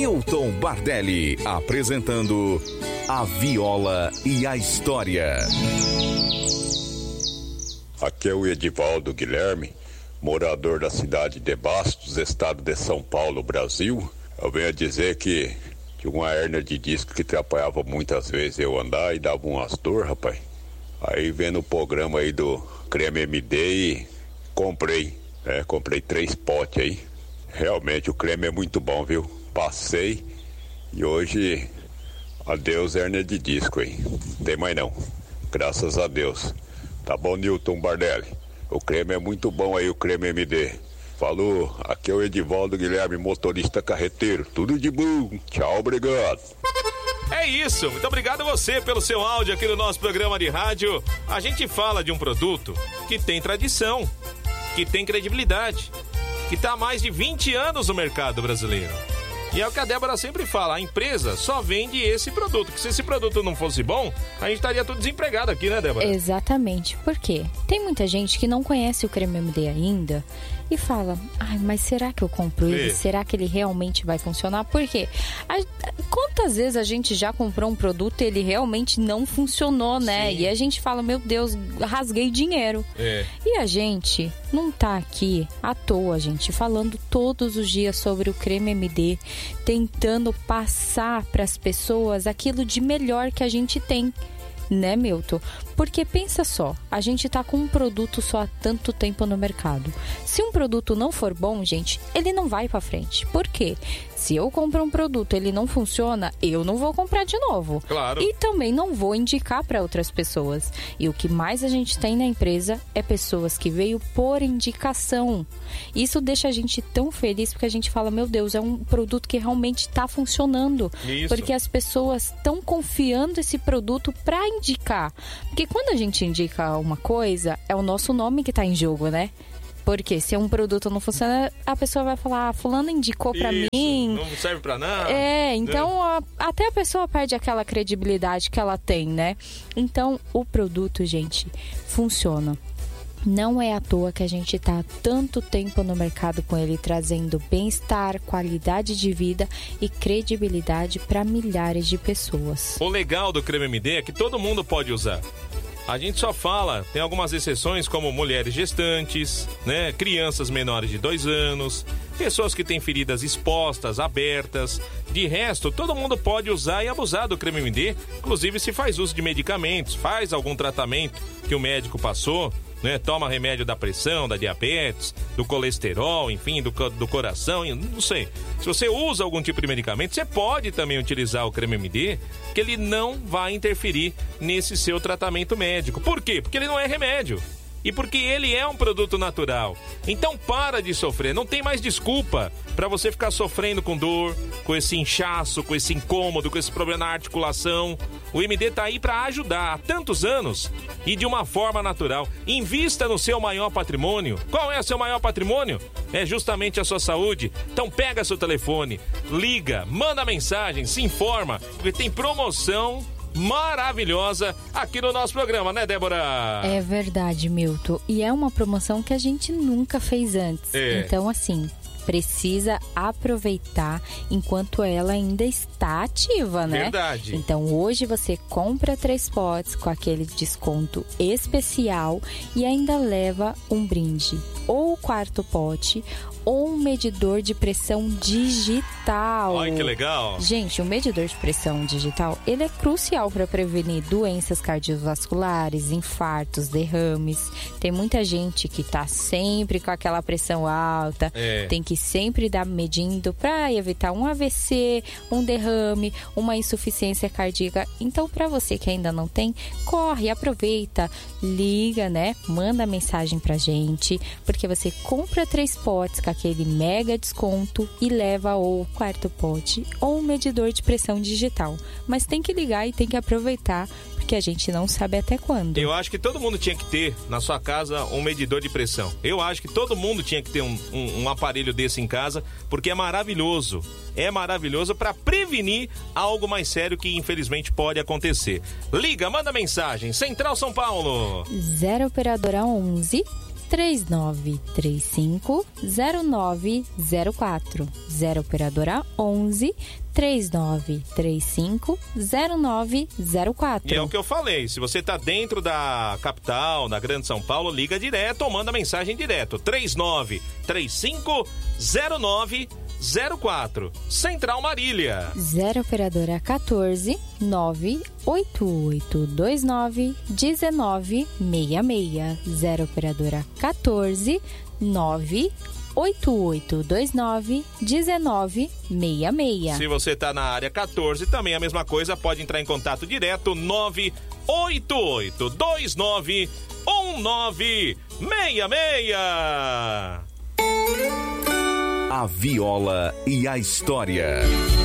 Newton Bardelli, apresentando A Viola e a História. Aqui é o Edivaldo Guilherme, morador da cidade de Bastos, estado de São Paulo, Brasil. Eu venho a dizer que tinha uma hérnia de disco que atrapalhava muitas vezes eu andar e dava umas dor, rapaz. Aí vendo o programa aí do Creme MD e comprei 3 potes aí. Realmente o creme é muito bom, viu? Passei e hoje, adeus hérnia de disco aí. Não tem mais não, graças a Deus. Tá bom, Newton Bardelli? O creme é muito bom aí, o creme MD. Falou, aqui é o Edivaldo Guilherme, motorista carreteiro. Tudo de bom. Tchau, obrigado. É isso, muito obrigado a você pelo seu áudio aqui no nosso programa de rádio. A gente fala de um produto que tem tradição, que tem credibilidade, que está há mais de 20 anos no mercado brasileiro. E é o que a Débora sempre fala, a empresa só vende esse produto, que se esse produto não fosse bom, a gente estaria tudo desempregado aqui, né, Débora? Exatamente, por quê? Tem muita gente que não conhece o creme MD ainda e fala, mas será que eu compro ele? Será que ele realmente vai funcionar? Por quê? Quantas vezes a gente já comprou um produto e ele realmente não funcionou, né? Sim. E a gente fala, meu Deus, rasguei dinheiro. E a gente não tá aqui à toa, gente, falando todos os dias sobre o creme MD, tentando passar para as pessoas aquilo de melhor que a gente tem, né, Milton? Porque pensa só, a gente tá com um produto só há tanto tempo no mercado. Se um produto não for bom, gente, ele não vai pra frente. Por quê? Se eu compro um produto e ele não funciona, eu não vou comprar de novo. Claro. E também não vou indicar para outras pessoas. E o que mais a gente tem na empresa é pessoas que veio por indicação. Isso deixa a gente tão feliz porque a gente fala, meu Deus, é um produto que realmente tá funcionando. Isso. Porque as pessoas estão confiando esse produto para indicar. Porque quando a gente indica uma coisa, é o nosso nome que tá em jogo, né? Porque se um produto não funciona, a pessoa vai falar, fulano indicou pra mim. Não serve pra nada. Então até a pessoa perde aquela credibilidade que ela tem, né? Então o produto, gente, funciona. Não é à toa que a gente tá há tanto tempo no mercado com ele, trazendo bem-estar, qualidade de vida e credibilidade para milhares de pessoas. O legal do creme MD é que todo mundo pode usar. A gente só fala, tem algumas exceções como mulheres gestantes, né, crianças menores de 2 anos, pessoas que têm feridas expostas, abertas. De resto, todo mundo pode usar e abusar do creme MD, inclusive se faz uso de medicamentos, faz algum tratamento que o médico passou, né, toma remédio da pressão, da diabetes, do colesterol, enfim, do coração, não sei. Se você usa algum tipo de medicamento, você pode também utilizar o creme MD, que ele não vai interferir nesse seu tratamento médico. Por quê? Porque ele não é remédio. E porque ele é um produto natural. Então para de sofrer, não tem mais desculpa para você ficar sofrendo com dor, com esse inchaço, com esse incômodo, com esse problema na articulação. O MD tá aí para ajudar há tantos anos e de uma forma natural. Invista no seu maior patrimônio. Qual é o seu maior patrimônio? É justamente a sua saúde. Então pega seu telefone, liga, manda mensagem, se informa, porque tem promoção maravilhosa aqui no nosso programa, né, Débora? É verdade, Milton. E é uma promoção que a gente nunca fez antes. Então, assim, precisa aproveitar enquanto ela ainda está ativa, né? Verdade. Então, hoje você compra 3 potes com aquele desconto especial e ainda leva um brinde. Ou o 4º pote, ou um medidor de pressão digital. Ai, que legal! Gente, o medidor de pressão digital, ele é crucial para prevenir doenças cardiovasculares, infartos, derrames. Tem muita gente que tá sempre com aquela pressão alta, tem que sempre dar medindo para evitar um AVC, um derrame, uma insuficiência cardíaca. Então, para você que ainda não tem, corre, aproveita, liga, né? Manda mensagem pra gente, porque você compra 3 potes com aquele mega desconto e leva ou o 4º pote ou um medidor de pressão digital. Mas tem que ligar e tem que aproveitar, porque a gente não sabe até quando. Eu acho que todo mundo tinha que ter na sua casa um medidor de pressão. Eu acho que todo mundo tinha que ter um aparelho desse em casa, porque é maravilhoso. É maravilhoso para prevenir algo mais sério que infelizmente pode acontecer. Liga, manda mensagem. Central São Paulo. 0 operadora 11 3935-0904. 0 operadora 11 3935-0904. E é o que eu falei, se você tá dentro da capital, da Grande São Paulo, liga direto ou manda mensagem direto. 3935-0904. Central Marília. 0 operadora 14 988291966. 0 operadora 14 988291966. Se você tá na área 14, também a mesma coisa, pode entrar em contato direto 988291966. A Viola e a História.